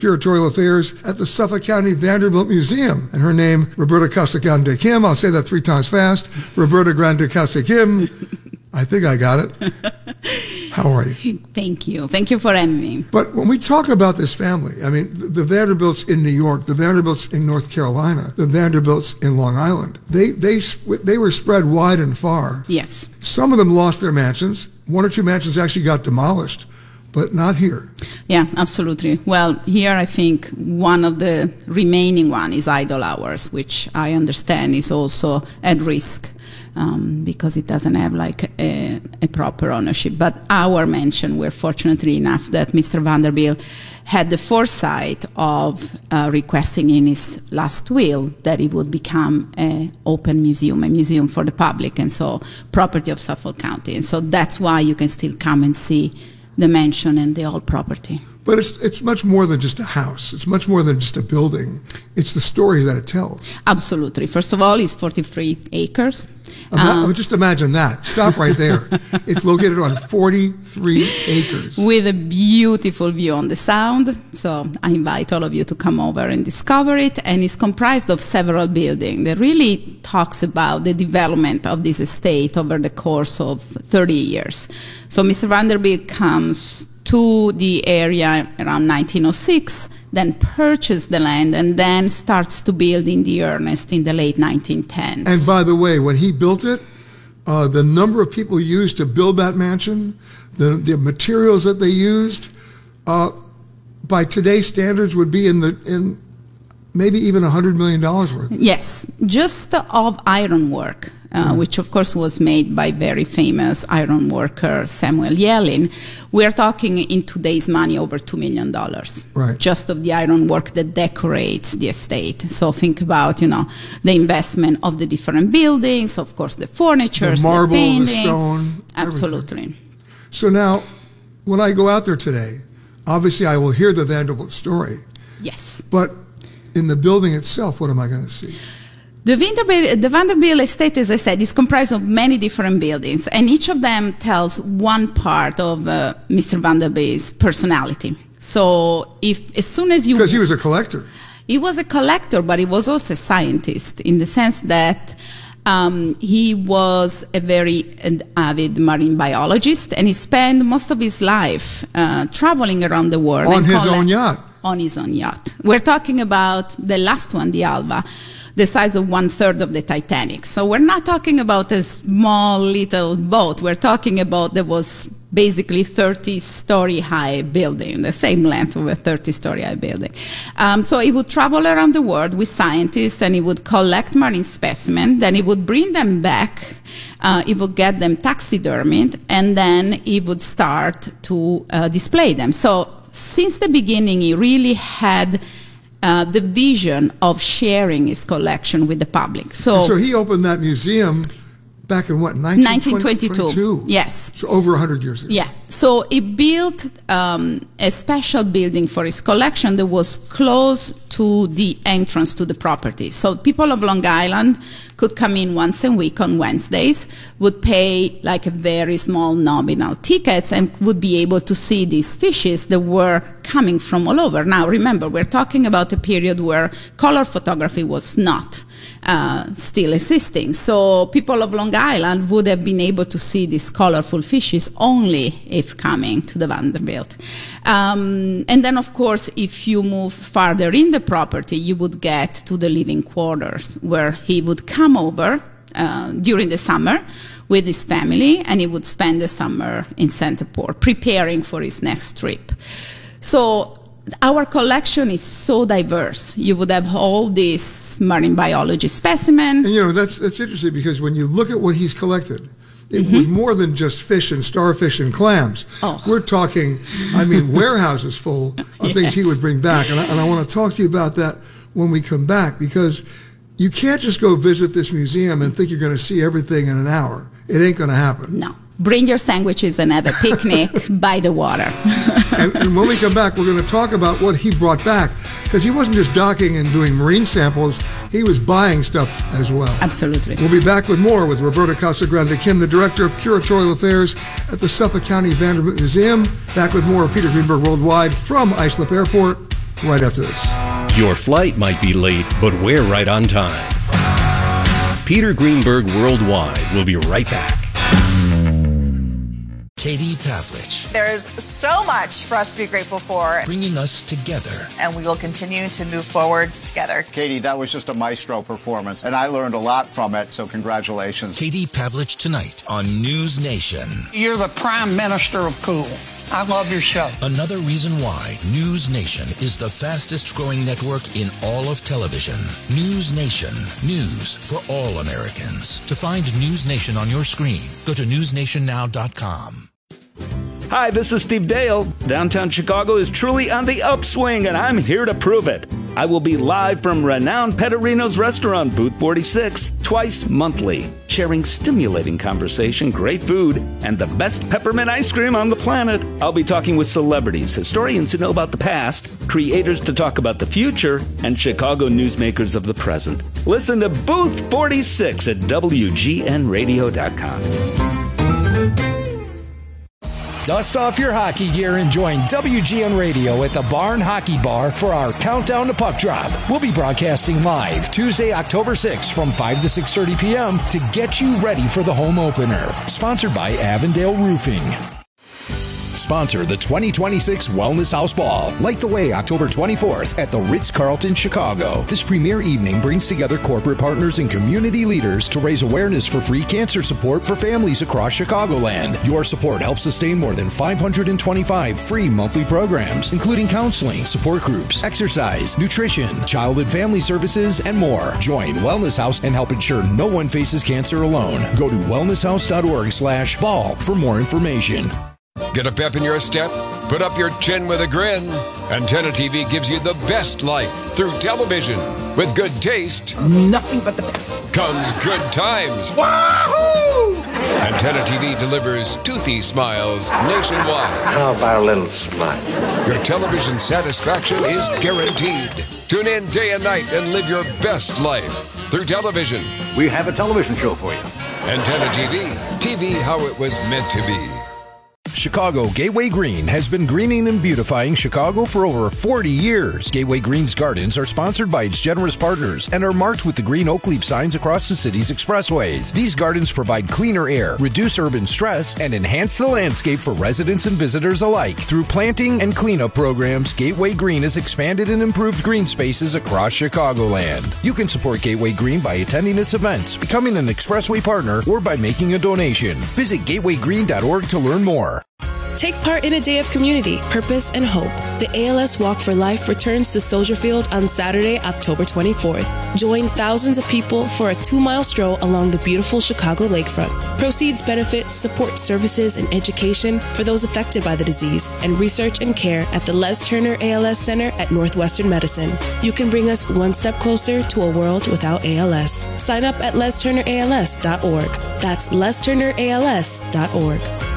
Curatorial Affairs at the Suffolk County Vanderbilt Museum. And her name, Roberta Casagrande Kim. I'll say that 3 times fast. Roberta Grande Casa Kim. I think I got it. How are you? Thank you. Thank you for having me. But when we talk about this family, I mean, the Vanderbilts in New York, the Vanderbilts in North Carolina, the Vanderbilts in Long Island, they were spread wide and far. Yes. Some of them lost their mansions. 1 or 2 mansions actually got demolished, but not here. Yeah, absolutely. Well, here I think one of the remaining one is Idle Hours, which I understand is also at risk. Because it doesn't have like a proper ownership. But our mansion, we're fortunately enough that Mr. Vanderbilt had the foresight of requesting in his last will that it would become an open museum, a museum for the public, and so property of Suffolk County. And so that's why you can still come and see the mansion and the old property. But it's much more than just a house. It's much more than just a building. It's the stories that it tells. Absolutely. First of all, it's 43 acres. Just imagine that. Stop right there. It's located on 43 acres. With a beautiful view on the Sound. So I invite all of you to come over and discover it. And it's comprised of several buildings that really talks about the development of this estate over the course of 30 years. So Mr. Vanderbilt comes to the area around 1906, then purchased the land, and then starts to build in the earnest in the late 1910s. And by the way, when he built it, the number of people used to build that mansion, the materials that they used, by today's standards would be in maybe even $100 million worth. Yes, just of ironwork. Which of course was made by very famous iron worker Samuel Yellin. We're talking in today's money over $2 million. Right. Just of the iron work that decorates the estate. So think about, the investment of the different buildings, of course the furniture, the marble, the painting. the stone. Absolutely. Everything. So now, when I go out there today, obviously I will hear the Vanderbilt story. Yes. But in the building itself, what am I going to see? The Vanderbilt estate, as I said, is comprised of many different buildings, and each of them tells one part of Mr. Vanderbilt's personality. So as soon as you... Because he was a collector. He was a collector, but he was also a scientist in the sense that he was a very avid marine biologist, and he spent most of his life traveling around the world. On his own yacht. On his own yacht. We're talking about the last one, the Alva, the size of 1/3 of the Titanic. So we're not talking about a small little boat. We're talking about there was basically 30-story high building, the same length of a 30-story high building. So he would travel around the world with scientists, and he would collect marine specimens. Then he would bring them back. He would get them taxidermied, and then he would start to display them. So since the beginning, he really had the vision of sharing his collection with the public. So he opened that museum back in what, 1922? Yes. So over 100 years ago. Yeah. So he built a special building for his collection that was close to the entrance to the property. So people of Long Island could come in once a week on Wednesdays, would pay like a very small nominal tickets, and would be able to see these fishes that were coming from all over. Now, remember, we're talking about a period where color photography was not still existing. So people of Long Island would have been able to see these colorful fishes only if coming to the Vanderbilt. And then, of course, if you move farther in the property, you would get to the living quarters, where he would come over during the summer with his family, and he would spend the summer in Centerport preparing for his next trip. So our collection is so diverse. You would have all these marine biology specimens. And that's interesting, because when you look at what he's collected, it was more than just fish and starfish and clams. Oh. We're talking, warehouses full of things he would bring back. And I want to talk to you about that when we come back, because you can't just go visit this museum and think you're going to see everything in an hour. It ain't going to happen. No. Bring your sandwiches and have a picnic by the water. and when we come back, we're going to talk about what he brought back, because he wasn't just docking and doing marine samples. He was buying stuff as well. Absolutely. We'll be back with more with Roberta Casagrande Kim, the Director of Curatorial Affairs at the Suffolk County Vanderbilt Museum. Back with more of Peter Greenberg Worldwide from Islip Airport right after this. Your flight might be late, but we're right on time. Peter Greenberg Worldwide will be right back. Katie Pavlich. There's so much for us to be grateful for. Bringing us together. And we will continue to move forward together. Katie, that was just a maestro performance, and I learned a lot from it, so congratulations. Katie Pavlich tonight on News Nation. You're the prime minister of cool. I love your show. Another reason why News Nation is the fastest growing network in all of television. News Nation. News for all Americans. To find News Nation on your screen, go to newsnationnow.com. Hi, this is Steve Dale. Downtown Chicago is truly on the upswing, and I'm here to prove it. I will be live from renowned Pettorino's restaurant, Booth 46, twice monthly, sharing stimulating conversation, great food, and the best peppermint ice cream on the planet. I'll be talking with celebrities, historians who know about the past, creators to talk about the future, and Chicago newsmakers of the present. Listen to Booth 46 at WGNradio.com. Dust off your hockey gear and join WGN Radio at the Barn Hockey Bar for our Countdown to Puck Drop. We'll be broadcasting live Tuesday, October 6th from 5 to 6:30 p.m. to get you ready for the home opener. Sponsored by Avondale Roofing. Sponsor the 2026 Wellness House Ball. Light the way October 24th at the Ritz-Carlton, Chicago. This premier evening brings together corporate partners and community leaders to raise awareness for free cancer support for families across Chicagoland. Your support helps sustain more than 525 free monthly programs, including counseling, support groups, exercise, nutrition, child and family services, and more. Join Wellness House and help ensure no one faces cancer alone. Go to wellnesshouse.org/ball for more information. Get a pep in your step? Put up your chin with a grin. Antenna TV gives you the best life through television. With good taste, nothing but the best, comes good times. Wahoo! Antenna TV delivers toothy smiles nationwide. How about a little smile? Your television satisfaction is guaranteed. Tune in day and night and live your best life through television. We have a television show for you. Antenna TV. TV how it was meant to be. Chicago Gateway Green has been greening and beautifying Chicago for over 40 years. Gateway Green's gardens are sponsored by its generous partners and are marked with the green oak leaf signs across the city's expressways. These gardens provide cleaner air, reduce urban stress, and enhance the landscape for residents and visitors alike. Through planting and cleanup programs, Gateway Green has expanded and improved green spaces across Chicagoland. You can support Gateway Green by attending its events, becoming an expressway partner, or by making a donation. Visit gatewaygreen.org to learn more. Take part in a day of community, purpose, and hope. The ALS Walk for Life returns to Soldier Field on Saturday, October 24th. Join thousands of people for a 2-mile stroll along the beautiful Chicago lakefront. Proceeds benefit support services and education for those affected by the disease and research and care at the Les Turner ALS Center at Northwestern Medicine. You can bring us one step closer to a world without ALS. Sign up at lesturnерals.org. That's lesturnерals.org.